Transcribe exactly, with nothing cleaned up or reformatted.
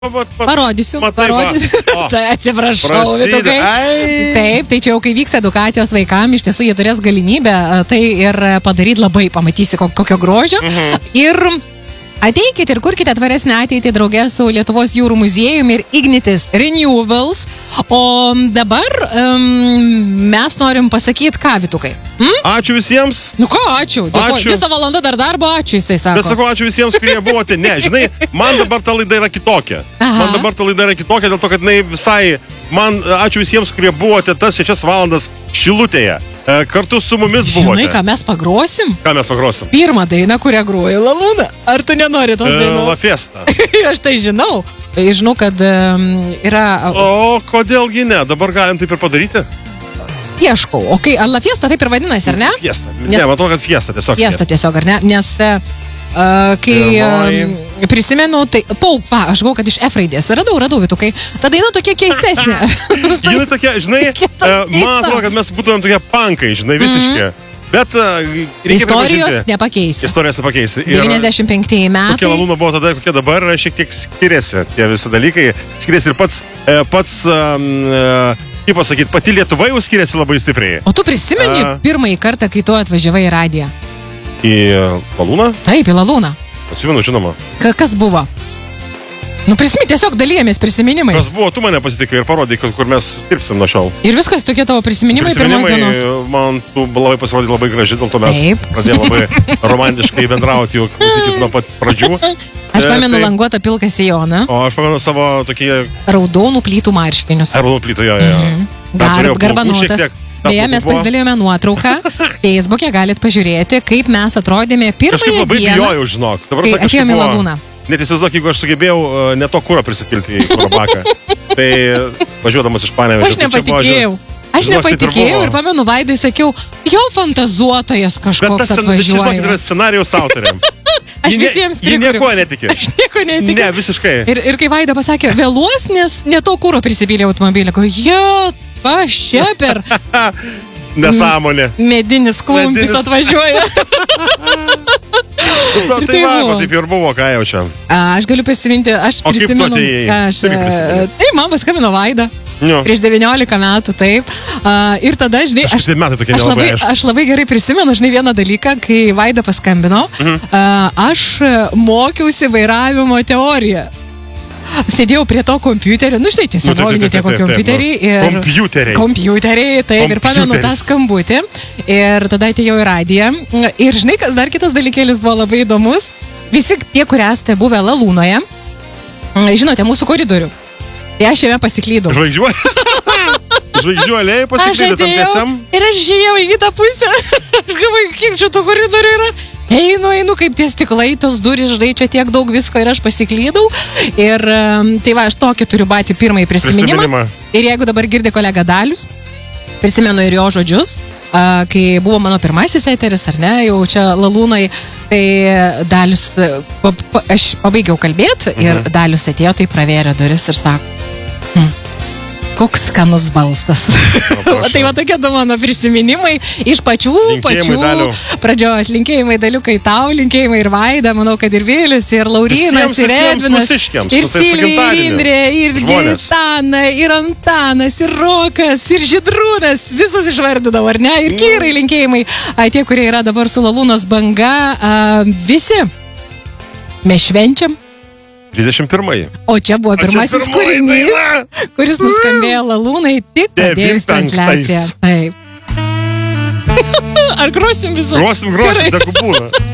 Parodysiu, Matai, parodysiu. va. O, Tai atsiprašau, prasideda. Vytukai. Ai. Taip, tai čia jau kai vyks edukacijos vaikams, iš tiesų jie turės galimybę tai ir padaryti labai, pamatysi ko- kokio grožio. Mhm. Ir ateikit ir kurkite tvaresnę ateitį draugę su Lietuvos jūrų muziejumi ir Ignitis Renewables. O dabar um, mes norim pasakyti ką, Vytukai. Hm? Ačiū visiems. Nu ką, ačiū. Dėkoju. Ačiū. Visą valandą dar darbo, ačiū, jisai sako. Bet sakau, ačiū visiems, kurie buvote. Ne, žinai, man dabar ta laida yra kitokia. Aha. Man dabar ta laida yra kitokia, dėl to, kad jinai visai... Man ačiū visiems, kurie buvote tas šešias valandas Šilutėje. E, kartu su mumis buvote. Žinai, ką mes pagrosim? Ką mes pagrosim? Pirmą dainą, kurią groja Lalūna. Ar tu nenori tos E, dainos? La Fiesta. Aš tai žinau. Žinau, kad um, yra... O kodėlgi ne? Dabar galim taip ir padaryti? Ieškau. O kai La Fiesta taip ir vadinasi, ar ne? Fiesta. Nes- Ne, matau, kad Fiesta tiesiog. Fiesta tiesiog, ar ne? Nes uh, kai Pirmoji. um, prisimenu, tai... Pauk, va, aš galvoju, kad iš F raidės. Radau, radau, Vytukai. Ta daina tokia keistesnė. Jinai tokia, žinai, Tokia e, keista. man atrodo, kad mes būtumėm tokie pankai, žinai, visiškai. Bet e, reikia Istorijos pripažinti- nepakeisi. Istorijos nepakeisi. Ir devyniasdešimt penktieji kokia metai. Lalūna buvo tada, kokie dabar, šiek tiek skiriasi tie visi dalykai. Skiriasi ir pats, e, pats um, e, kaip pasakyti, pati Lietuva jau skiriasi labai stipriai. O tu prisimeni A. pirmąjį kartą, kai tu atvažiavai į radiją? Į Lalūną? Taip, į Lalūną. Atsimenu, žinoma. Ka- Kas buvo? Nu, prisimeni, tiesiog dalėjomės prisiminimais. Kas buvo, tu mane pasitikė ir parodai, kur kur mes dirbsim nuo šiol. Ir viskas tokie tavo prisiminimai, pirmos dienos. man tu labai pasirodė labai graži, dėl to mes Taip. pradėjome labai romantiškai bendrauti, jau klausykit nuo pat pradžių. Aš E, pamenu tai- languotą pilką sijoną, O aš pamenu savo tokį raudonų plytų marškinius. aerodų plytoje. Mhm. Gar, garbanotas. Beje, mes pasidalėjome nuotrauką. Facebook'e galit pažiūrėti, kaip mes atrodėme Kažkaip pirmąją labai dieną, bijojau, žinok. Dabar kai kažkaip atėjome į buvo- Lalūną. Net įsivaizduok, jeigu aš sugebėjau uh, ne to kūro prisipilti į kūro baką. Tai važiuodamas iš Panevėžio. Aš tai čia buvo, nepatikėjau. Aš Žinok, taip ir nepatikėjau buvo. ir pamenu, Vaidai sakiau, jau fantazuotojas Bet tas kažkoks scen- žinok, yra atvažiuoja. scenarijaus autoriam. Aš Ji ne- visiems Ji pritariu. nieko netikė. Aš nieko netikiu. Ne, visiškai. Ir, ir kai Vaida pasakė, vėluos, nes ne to kūro prisipylė automobilį. Ko, je, aš čia per Nesąmonė. medinis klumpis Medinis. atvažiuoja. Nu, to, Ir tai tai va, buvo. va, taip ir buvo, ką jau čia. A, Aš galiu prisiminti, aš O kaip tu prisimenu, atėjai? ką aš... Kaip prisimeni? Tai man paskambino Vaida. Nu, Prieš devyniolika metų, taip. A, ir tada, žinai, aš, aš, aš, metai tokie aš, labai, nelabai, aš. aš labai gerai prisimenu, žinai, vieną dalyką, kai Vaida paskambino, Mhm. a, aš mokiausi vairavimo teoriją. Sėdėjau prie to kompiuterio, nu žinai, tie Nu, taip, taip, senoviniai taip, tie taip, taip, kompiuteriai. nu. ir- Kompiuteriai. Kompiuteriai, taip, ir pamenu tą Kompiuteris. skambutį. Ir tada atėjau į radiją. Ir žinai, kas dar kitas dalykėlis buvo labai įdomus. Visi tie, kurie esate buvę Lalūnoje, žinote, mūsų koridorių. Tai aš jame pasiklydau. Žvaigždžiuolė. Žvaigždžiuolė Aš pasiklydė tam atėjau tiesiam. ir aš žiūrėjau į kitą pusę. Aš galvoju, kiek čia tų koridorių yra. Einu, einu, kaip tie stiklai, tos durys, žinai, čia tiek daug visko ir aš pasiklydau. Ir em, tai va, aš tokį turiu patį pirmąjį prisiminimą. Prisiminimą. Ir jeigu dabar girdi kolega Dalius, prisimenu ir jo žodžius, a, kai buvo mano pirmasis eteris, ar ne, jau čia Lalūnai, tai Dalius, pa, pa, aš pabaigiau kalbėti Mhm. ir Dalius atėjo, tai pravėrė duris ir sako, hm, koks skanus balsas. prašau. Tai va tokie du mano prisiminimai iš pačių, Linkėjimai, pačių Daliau. pradžios. Linkėjimai Daliukai tau, linkėjimai ir Vaida, manau, kad ir Vilius, ir Laurinas, Visiems, ir visiems Edvinas, mūsiškiams, ir nu, tai su Silvija, ir gimtadieniu. Indrė, ir Žmonės. Gintana, ir Antanas, ir Rokas, ir Žydrūnas, visus išvardinau, ar ne? Ir Kyrai linkėjimai, a, tie, kurie yra dabar su Lalūnos banga, a, visi mes švenčiam. trisdešimt pirmąjį. O čia buvo pirmasis kūrinys, kuris nuskambėjo Lalūnai tik pradėjus transliaciją. devyniasdešimt penktais. Taip. Ar grosim visą? Grosim, grosim, tegu būna.